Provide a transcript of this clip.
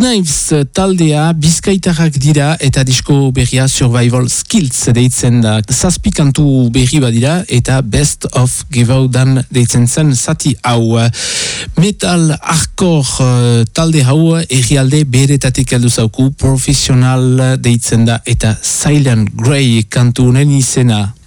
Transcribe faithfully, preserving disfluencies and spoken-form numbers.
Knives taldea bizkaitarrak dira eta disko berria Survival Skills deitzen da. Zazpi kantu berri badira eta Best of Gevaudan deitzen zen zati hau. Metal hardcore talde hau herrialde beretatik heldu zauku, Professional deitzen da eta Silent Grey kantu honen izena.